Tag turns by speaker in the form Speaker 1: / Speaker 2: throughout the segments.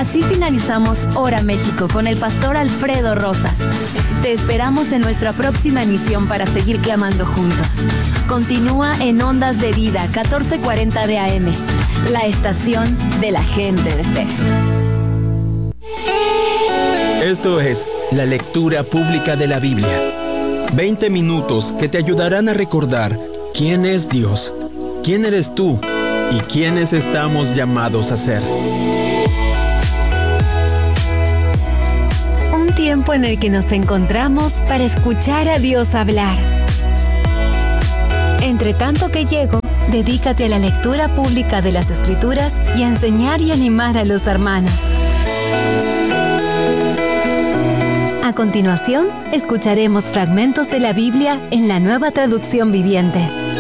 Speaker 1: Así finalizamos Hora México con el pastor Alfredo Rosas. Te esperamos en nuestra próxima emisión para seguir clamando juntos. Continúa en Ondas de Vida 1440 de AM, la estación de la gente de fe.
Speaker 2: Esto es la lectura pública de la Biblia. 20 minutos que te ayudarán a recordar quién es Dios, quién eres tú y quiénes estamos llamados a ser.
Speaker 3: Un tiempo en el que nos encontramos para escuchar a Dios hablar. Entre tanto que llego, dedícate a la lectura pública de las Escrituras y a enseñar y animar a los hermanos. A continuación, escucharemos fragmentos de la Biblia en la Nueva Traducción Viviente.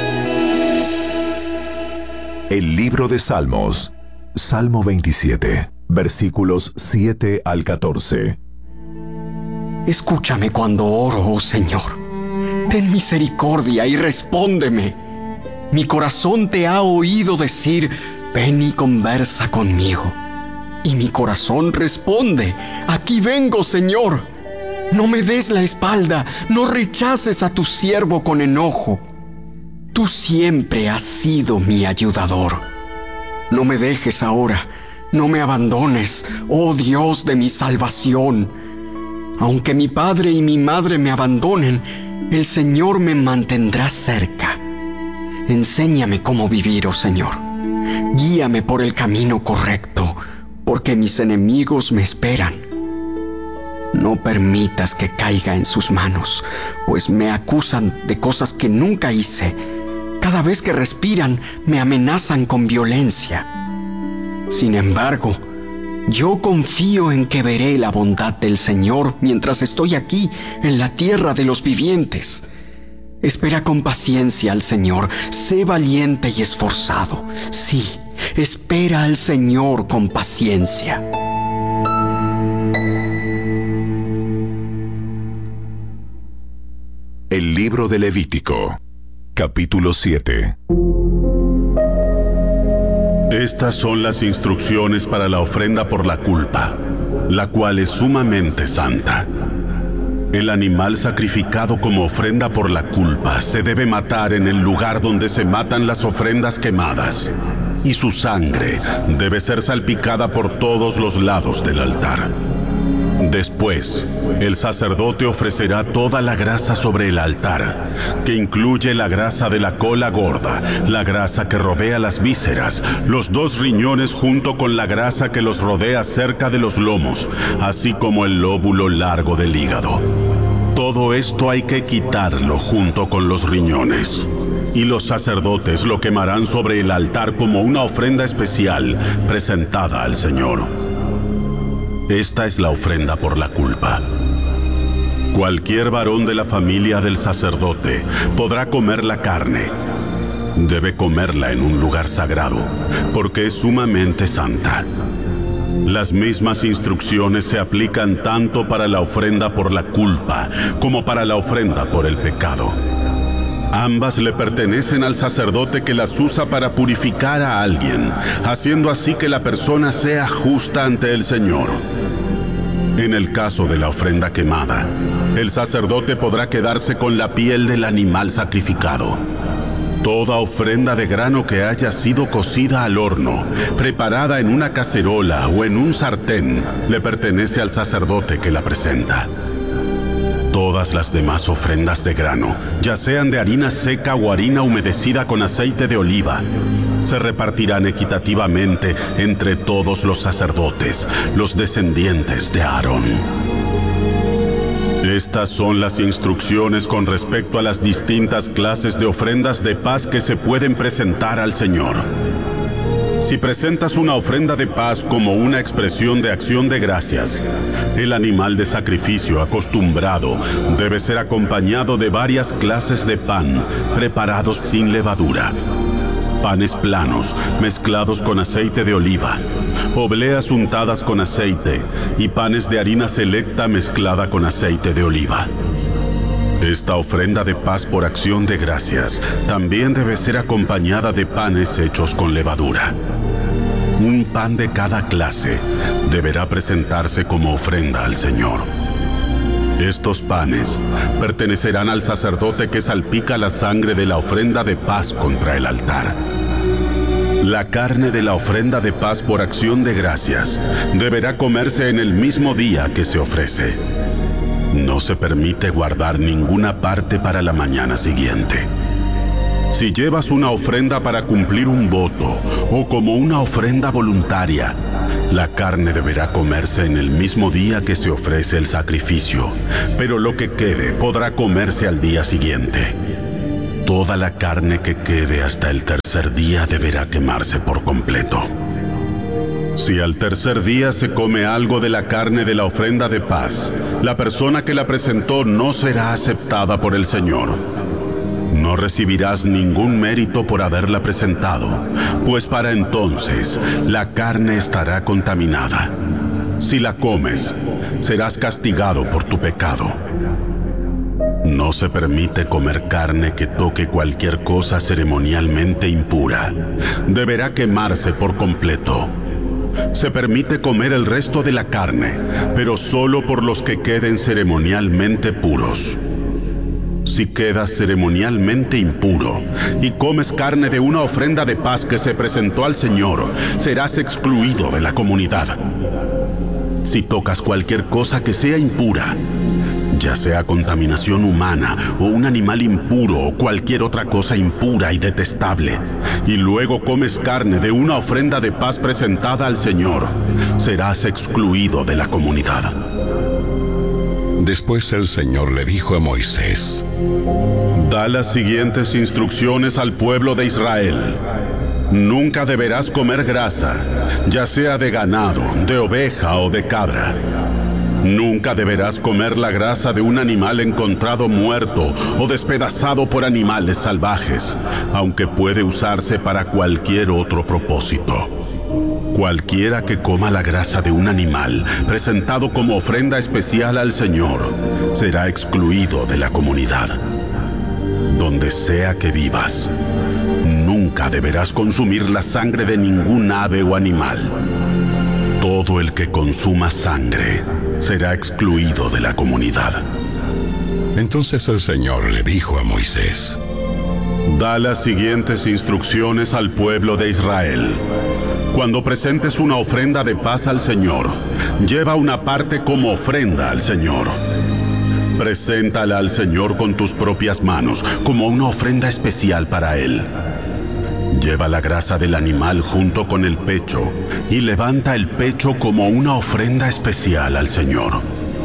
Speaker 4: El libro de Salmos, Salmo 27, versículos 7 al 14.
Speaker 5: Escúchame cuando oro, oh Señor. Ten misericordia y respóndeme. Mi corazón te ha oído decir, ven y conversa conmigo. Y mi corazón responde, aquí vengo, Señor. No me des la espalda, no rechaces a tu siervo con enojo. Tú siempre has sido mi ayudador. No me dejes ahora, no me abandones, oh Dios de mi salvación. Aunque mi padre y mi madre me abandonen, el Señor me mantendrá cerca. Enséñame cómo vivir, oh Señor. Guíame por el camino correcto, porque mis enemigos me esperan. No permitas que caiga en sus manos, pues me acusan de cosas que nunca hice. Cada vez que respiran, me amenazan con violencia. Sin embargo, yo confío en que veré la bondad del Señor mientras estoy aquí, en la tierra de los vivientes. Espera con paciencia al Señor, sé valiente y esforzado. Sí, espera al Señor con paciencia.
Speaker 4: El libro de Levítico, capítulo 7.
Speaker 6: Estas son las instrucciones para la ofrenda por la culpa, la cual es sumamente santa. El animal sacrificado como ofrenda por la culpa se debe matar en el lugar donde se matan las ofrendas quemadas, y su sangre debe ser salpicada por todos los lados del altar. Después, el sacerdote ofrecerá toda la grasa sobre el altar, que incluye la grasa de la cola gorda, la grasa que rodea las vísceras, los 2 riñones junto con la grasa que los rodea cerca de los lomos, así como el lóbulo largo del hígado. Todo esto hay que quitarlo junto con los riñones. Y los sacerdotes lo quemarán sobre el altar como una ofrenda especial presentada al Señor. Esta es la ofrenda por la culpa. Cualquier varón de la familia del sacerdote podrá comer la carne. Debe comerla en un lugar sagrado, porque es sumamente santa. Las mismas instrucciones se aplican tanto para la ofrenda por la culpa como para la ofrenda por el pecado. Ambas le pertenecen al sacerdote que las usa para purificar a alguien, haciendo así que la persona sea justa ante el Señor. En el caso de la ofrenda quemada, el sacerdote podrá quedarse con la piel del animal sacrificado. Toda ofrenda de grano que haya sido cocida al horno, preparada en una cacerola o en un sartén, le pertenece al sacerdote que la presenta. Todas las demás ofrendas de grano, ya sean de harina seca o harina humedecida con aceite de oliva, se repartirán equitativamente entre todos los sacerdotes, los descendientes de Aarón. Estas son las instrucciones con respecto a las distintas clases de ofrendas de paz que se pueden presentar al Señor. Si presentas una ofrenda de paz como una expresión de acción de gracias, el animal de sacrificio acostumbrado debe ser acompañado de varias clases de pan preparados sin levadura. Panes planos mezclados con aceite de oliva, obleas untadas con aceite y panes de harina selecta mezclada con aceite de oliva. Esta ofrenda de paz por acción de gracias también debe ser acompañada de panes hechos con levadura. un pan de cada clase deberá presentarse como ofrenda al Señor. Estos panes pertenecerán al sacerdote que salpica la sangre de la ofrenda de paz contra el altar. La carne de la ofrenda de paz por acción de gracias deberá comerse en el mismo día que se ofrece. No se permite guardar ninguna parte para la mañana siguiente. Si llevas una ofrenda para cumplir un voto o como una ofrenda voluntaria, la carne deberá comerse en el mismo día que se ofrece el sacrificio, pero lo que quede podrá comerse al día siguiente. Toda la carne que quede hasta el tercer día deberá quemarse por completo. Si al tercer día se come algo de la carne de la ofrenda de paz, la persona que la presentó no será aceptada por el Señor. No recibirás ningún mérito por haberla presentado, pues para entonces la carne estará contaminada. Si la comes, serás castigado por tu pecado. No se permite comer carne que toque cualquier cosa ceremonialmente impura. Deberá quemarse por completo. Se permite comer el resto de la carne, pero solo por los que queden ceremonialmente puros. Si quedas ceremonialmente impuro y comes carne de una ofrenda de paz que se presentó al Señor, serás excluido de la comunidad. Si tocas cualquier cosa que sea impura, ya sea contaminación humana o un animal impuro o cualquier otra cosa impura y detestable, y luego comes carne de una ofrenda de paz presentada al Señor, serás excluido de la comunidad.
Speaker 4: Después el Señor le dijo a Moisés:
Speaker 6: Da las siguientes instrucciones al pueblo de Israel. Nunca deberás comer grasa, ya sea de ganado, de oveja o de cabra. Nunca deberás comer la grasa de un animal encontrado muerto o despedazado por animales salvajes, aunque puede usarse para cualquier otro propósito. Cualquiera que coma la grasa de un animal presentado como ofrenda especial al Señor será excluido de la comunidad. Donde sea que vivas, nunca deberás consumir la sangre de ningún ave o animal. Todo el que consuma sangre será excluido de la comunidad.
Speaker 4: Entonces el Señor le dijo a Moisés:
Speaker 6: Da las siguientes instrucciones al pueblo de Israel. Cuando presentes una ofrenda de paz al Señor, lleva una parte como ofrenda al Señor. Preséntala al Señor con tus propias manos, como una ofrenda especial para Él. Lleva la grasa del animal junto con el pecho y levanta el pecho como una ofrenda especial al Señor.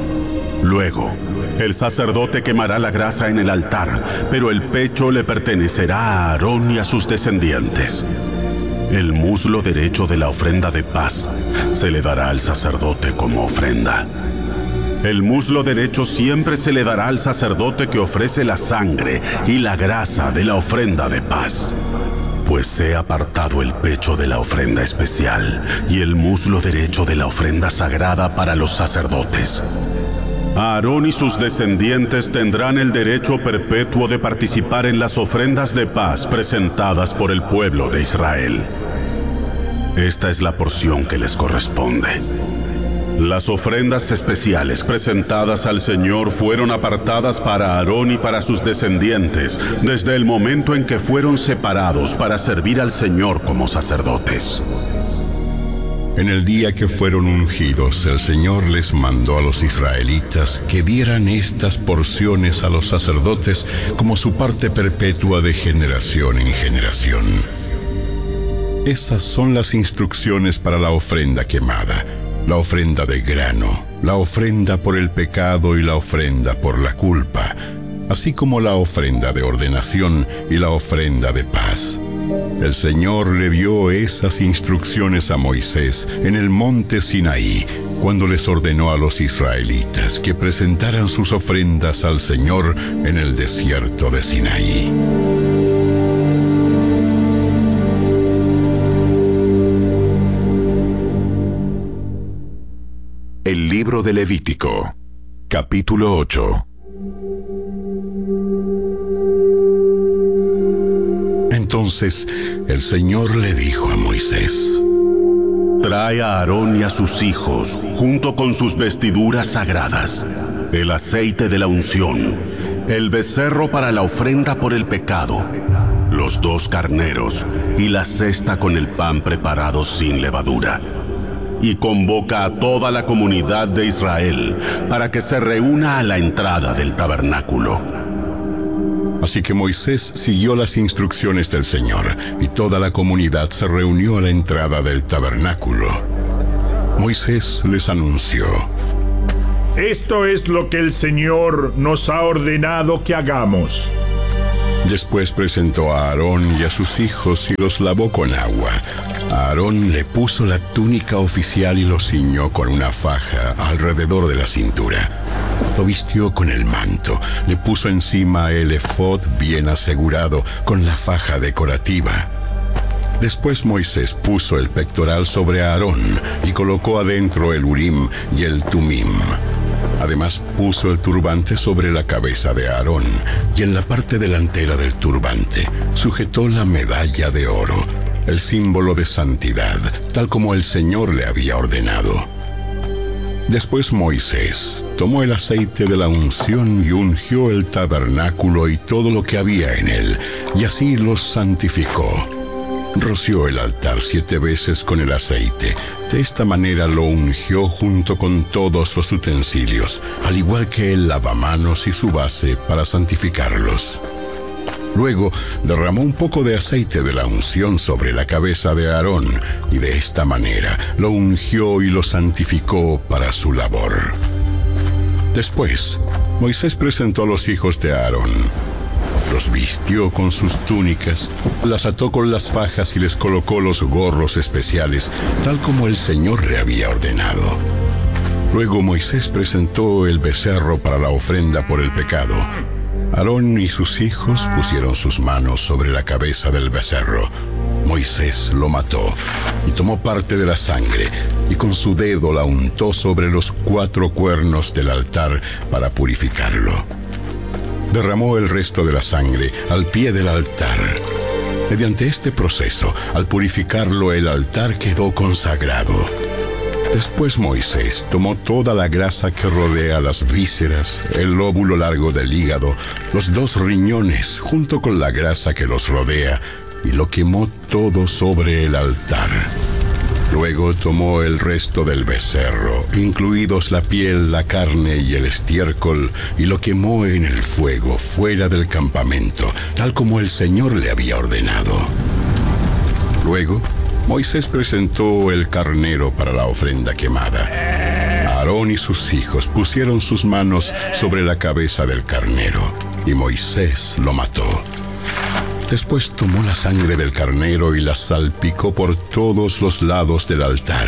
Speaker 6: Luego, el sacerdote quemará la grasa en el altar, pero el pecho le pertenecerá a Aarón y a sus descendientes. El muslo derecho de la ofrenda de paz se le dará al sacerdote como ofrenda. El muslo derecho siempre se le dará al sacerdote que ofrece la sangre y la grasa de la ofrenda de paz. Pues he apartado el pecho de la ofrenda especial y el muslo derecho de la ofrenda sagrada para los sacerdotes. Aarón y sus descendientes tendrán el derecho perpetuo de participar en las ofrendas de paz presentadas por el pueblo de Israel. Esta es la porción que les corresponde. Las ofrendas especiales presentadas al Señor fueron apartadas para Aarón y para sus descendientes desde el momento en que fueron separados para servir al Señor como sacerdotes.
Speaker 4: En el día que fueron ungidos, el Señor les mandó a los israelitas que dieran estas porciones a los sacerdotes como su parte perpetua de generación en generación. Esas son las instrucciones para la ofrenda quemada, la ofrenda de grano, la ofrenda por el pecado y la ofrenda por la culpa, así como la ofrenda de ordenación y la ofrenda de paz. El Señor le dio esas instrucciones a Moisés en el monte Sinaí, cuando les ordenó a los israelitas que presentaran sus ofrendas al Señor en el desierto de Sinaí.
Speaker 7: El libro de Levítico, capítulo 8.
Speaker 4: Entonces el Señor le dijo a Moisés:
Speaker 6: trae a Aarón y a sus hijos, junto con sus vestiduras sagradas, el aceite de la unción, el becerro para la ofrenda por el pecado, los 2 carneros y la cesta con el pan preparado sin levadura. Y convoca a toda la comunidad de Israel para que se reúna a la entrada del tabernáculo.
Speaker 4: Así que Moisés siguió las instrucciones del Señor, y toda la comunidad se reunió a la entrada del tabernáculo. Moisés les anunció:
Speaker 8: Esto es lo que el Señor nos ha ordenado que hagamos.
Speaker 4: Después presentó a Aarón y a sus hijos y los lavó con agua. A Aarón le puso la túnica oficial y lo ciñó con una faja alrededor de la cintura. Lo vistió con el manto, le puso encima el efod bien asegurado con la faja decorativa. Después Moisés puso el pectoral sobre Aarón y colocó adentro el Urim y el Tumim. Además puso el turbante sobre la cabeza de Aarón, y en la parte delantera del turbante sujetó la medalla de oro, el símbolo de santidad, tal como el Señor le había ordenado. Después Moisés tomó el aceite de la unción y ungió el tabernáculo y todo lo que había en él, y así los santificó. Roció el altar 7 veces con el aceite. De esta manera lo ungió junto con todos los utensilios, al igual que el lavamanos y su base para santificarlos. Luego derramó un poco de aceite de la unción sobre la cabeza de Aarón, y de esta manera lo ungió y lo santificó para su labor. Después, Moisés presentó a los hijos de Aarón. Los vistió con sus túnicas, las ató con las fajas y les colocó los gorros especiales, tal como el Señor le había ordenado. Luego Moisés presentó el becerro para la ofrenda por el pecado. Aarón y sus hijos pusieron sus manos sobre la cabeza del becerro. Moisés lo mató y tomó parte de la sangre y con su dedo la untó sobre los 4 cuernos del altar para purificarlo. Derramó el resto de la sangre al pie del altar. Mediante este proceso, al purificarlo, el altar quedó consagrado. Después Moisés tomó toda la grasa que rodea las vísceras, el lóbulo largo del hígado, los 2 riñones, junto con la grasa que los rodea, y lo quemó todo sobre el altar. Luego tomó el resto del becerro, incluidos la piel, la carne y el estiércol, y lo quemó en el fuego fuera del campamento, tal como el Señor le había ordenado. Luego, Moisés presentó el carnero para la ofrenda quemada. Aarón y sus hijos pusieron sus manos sobre la cabeza del carnero, y Moisés lo mató. Después tomó la sangre del carnero y la salpicó por todos los lados del altar.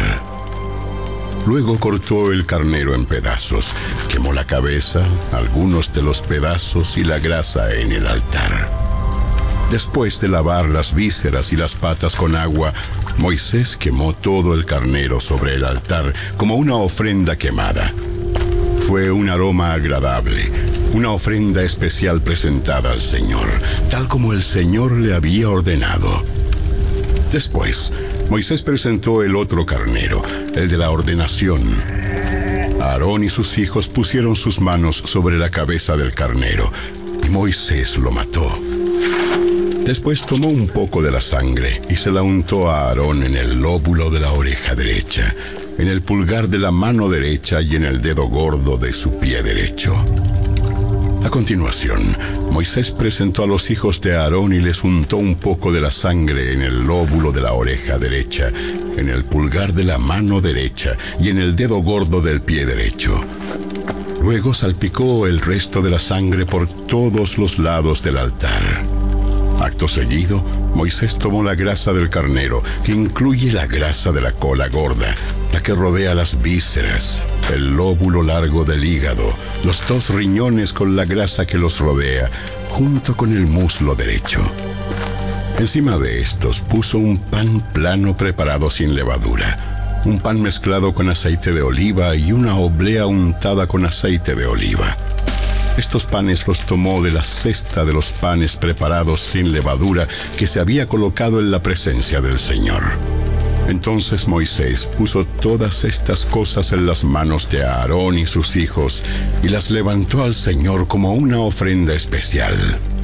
Speaker 4: Luego cortó el carnero en pedazos, quemó la cabeza, algunos de los pedazos y la grasa en el altar. Después de lavar las vísceras y las patas con agua, Moisés quemó todo el carnero sobre el altar como una ofrenda quemada. Fue un aroma agradable, una ofrenda especial presentada al Señor, tal como el Señor le había ordenado. Después, Moisés presentó el otro carnero, el de la ordenación. Aarón y sus hijos pusieron sus manos sobre la cabeza del carnero, y Moisés lo mató. Después tomó un poco de la sangre y se la untó a Aarón en el lóbulo de la oreja derecha, en el pulgar de la mano derecha y en el dedo gordo de su pie derecho. A continuación, Moisés presentó a los hijos de Aarón y les untó un poco de la sangre en el lóbulo de la oreja derecha, en el pulgar de la mano derecha y en el dedo gordo del pie derecho. Luego salpicó el resto de la sangre por todos los lados del altar. Acto seguido, Moisés tomó la grasa del carnero, que incluye la grasa de la cola gorda, la que rodea las vísceras, el lóbulo largo del hígado, los 2 riñones con la grasa que los rodea, junto con el muslo derecho. Encima de estos puso un pan plano preparado sin levadura, un pan mezclado con aceite de oliva y una oblea untada con aceite de oliva. Estos panes los tomó de la cesta de los panes preparados sin levadura que se había colocado en la presencia del Señor. Entonces Moisés puso todas estas cosas en las manos de Aarón y sus hijos, y las levantó al Señor como una ofrenda especial.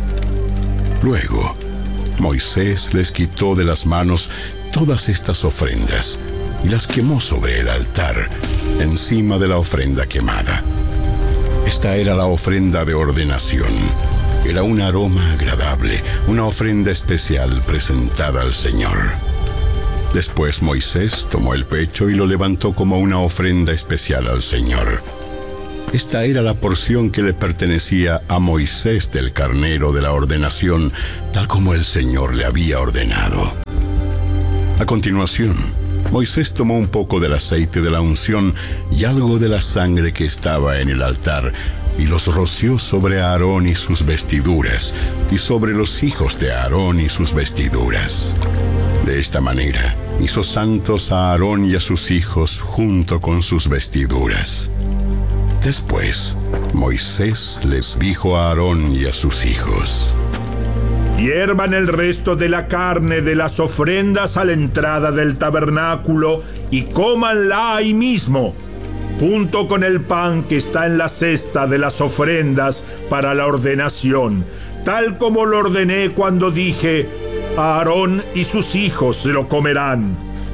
Speaker 4: Luego, Moisés les quitó de las manos todas estas ofrendas, y las quemó sobre el altar, encima de la ofrenda quemada. Esta era la ofrenda de ordenación. Era un aroma agradable, una ofrenda especial presentada al Señor. Después Moisés tomó el pecho y lo levantó como una ofrenda especial al Señor. Esta era la porción que le pertenecía a Moisés del carnero de la ordenación, tal como el Señor le había ordenado. A continuación, Moisés tomó un poco del aceite de la unción y algo de la sangre que estaba en el altar, y los roció sobre Aarón y sus vestiduras, y sobre los hijos de Aarón y sus vestiduras. De esta manera, hizo santos a Aarón y a sus hijos junto con sus vestiduras. Después, Moisés les dijo a Aarón y a sus hijos:
Speaker 8: hiervan el resto de la carne de las ofrendas a la entrada del tabernáculo y cómanla ahí mismo, junto con el pan que está en la cesta de las ofrendas para la ordenación, tal como lo ordené cuando dije: Aarón y sus hijos lo comerán.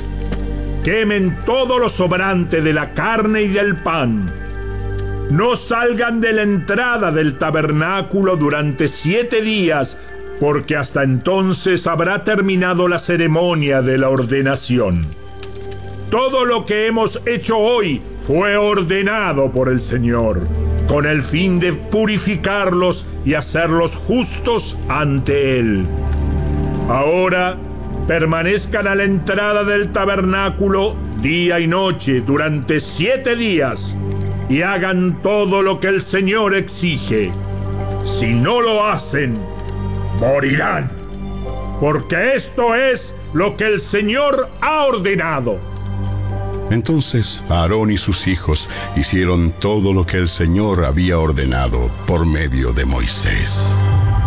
Speaker 8: Quemen todo lo sobrante de la carne y del pan. No salgan de la entrada del tabernáculo durante 7 días, porque hasta entonces habrá terminado la ceremonia de la ordenación. Todo lo que hemos hecho hoy fue ordenado por el Señor, con el fin de purificarlos y hacerlos justos ante Él. Ahora, permanezcan a la entrada del tabernáculo día y noche durante 7 días y hagan todo lo que el Señor exige. Si no lo hacen, morirán, porque esto es lo que el Señor ha ordenado.
Speaker 4: Entonces Aarón y sus hijos hicieron todo lo que el Señor había ordenado por medio de Moisés.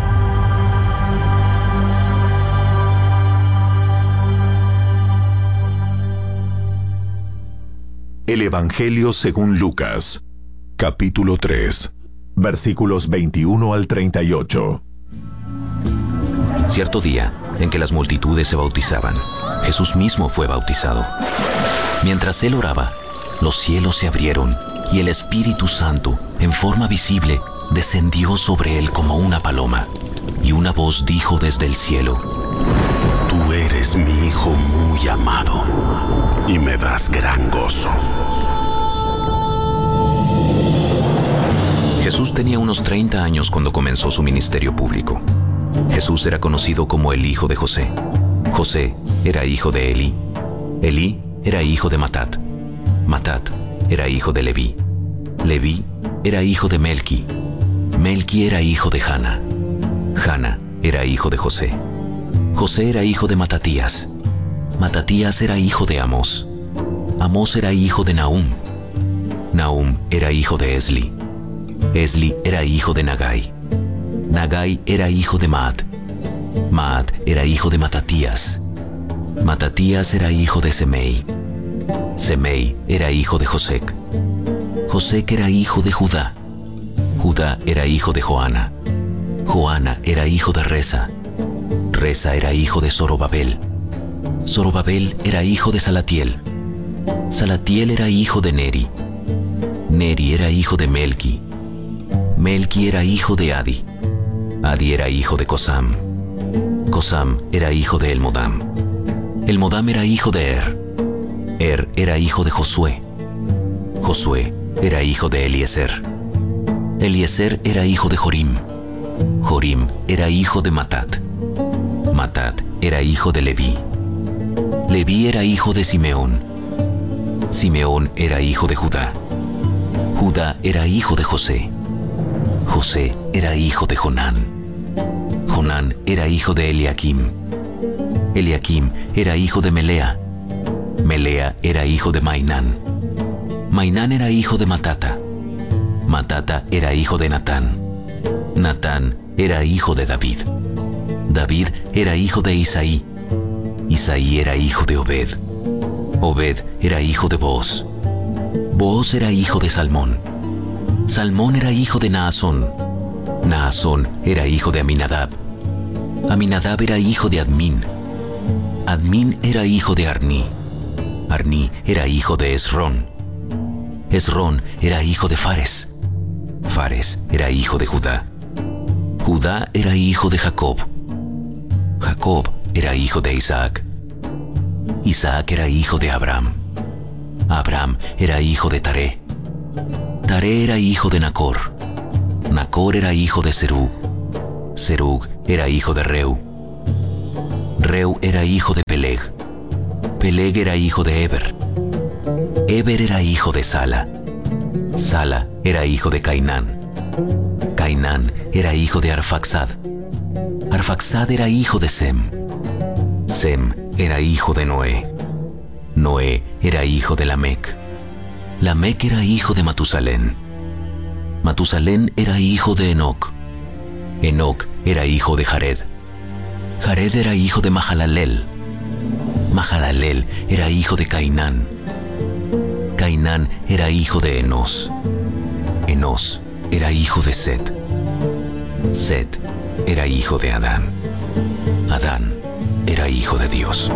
Speaker 7: El Evangelio según Lucas, capítulo 3, versículos 21 al 38.
Speaker 9: Cierto día, en que las multitudes se bautizaban, Jesús mismo fue bautizado. Mientras él oraba, los cielos se abrieron y el Espíritu Santo, en forma visible, descendió sobre él como una paloma, y una voz dijo desde el cielo:
Speaker 6: Tú eres mi Hijo muy amado, y me das gran gozo.
Speaker 9: Jesús tenía unos 30 años cuando comenzó su ministerio público. Jesús era conocido como el hijo de José. José era hijo de Elí. Elí era hijo de Matat. Matat era hijo de Leví. Leví era hijo de Melqui. Melqui era hijo de Jana. Jana era hijo de José. José era hijo de Matatías. Matatías era hijo de Amós. Amós era hijo de Nahum. Nahum era hijo de Esli. Esli era hijo de Nagai. Nagai era hijo de Maat. Maat era hijo de Matatías. Matatías era hijo de Semei. Semei era hijo de Josec. Josec era hijo de Judá. Judá era hijo de Joana. Joana era hijo de Resa. Resa era hijo de Zorobabel. Zorobabel era hijo de Salatiel. Salatiel era hijo de Neri. Neri era hijo de Melqui. Melqui era hijo de Adi. Adi era hijo de Cosam. Cosam era hijo de Elmodam. Elmodam era hijo de Er era hijo de Josué. Josué era hijo de Eliezer. Eliezer era hijo de Jorim. Jorim era hijo de Matat. Matat era hijo de Leví. Leví era hijo de Simeón. Simeón era hijo de Judá. Judá era hijo de José. José era hijo de Jonán. Jonán era hijo de Eliakim. Eliakim era hijo de Melea. Melea era hijo de Mainán. Mainán era hijo de Matata. Matata era hijo de Natán. Natán era hijo de David. David era hijo de Isaí. Isaí era hijo de Obed. Obed era hijo de Booz. Booz era hijo de Salmón. Salmón era hijo de Naasón. Naasón era hijo de Aminadab. Aminadab era hijo de Admín. Admín era hijo de Arní. Arní era hijo de Esrón. Esrón era hijo de Fares. Fares era hijo de Judá. Judá era hijo de Jacob. Jacob era hijo de Isaac. Isaac era hijo de Abraham. Abraham era hijo de Taré. Taré era hijo de Nacor. Nacor era hijo de Serug. Serug era hijo de Reu. Reu era hijo de Peleg. Peleg era hijo de Eber. Eber era hijo de Sala. Sala era hijo de Cainán. Cainán era hijo de Arfaxad. Arfaxad era hijo de Sem. Sem era hijo de Noé. Noé era hijo de Lamec. Lamec era hijo de Matusalén. Matusalén era hijo de Enoc. Enoc era hijo de Jared. Jared era hijo de Mahalalel. Mahalalel era hijo de Cainán. Cainán era hijo de Enos. Enos era hijo de Set. Set era hijo de Adán. Adán era hijo de Dios.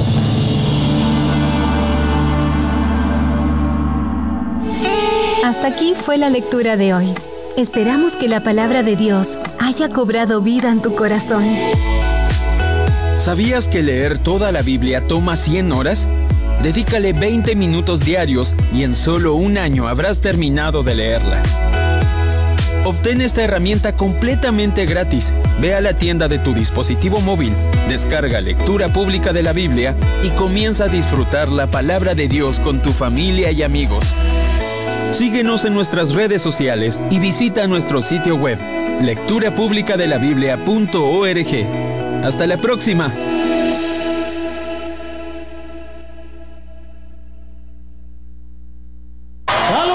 Speaker 3: Hasta aquí fue la lectura de hoy. Esperamos que la palabra de Dios haya cobrado vida en tu corazón.
Speaker 2: ¿Sabías que leer toda la Biblia toma 100 horas? Dedícale 20 minutos diarios y en solo un año habrás terminado de leerla. Obtén esta herramienta completamente gratis. Ve a la tienda de tu dispositivo móvil, descarga Lectura Pública de la Biblia y comienza a disfrutar la palabra de Dios con tu familia y amigos. Síguenos en nuestras redes sociales y visita nuestro sitio web, lecturapublicadelabiblia.org. ¡Hasta la próxima!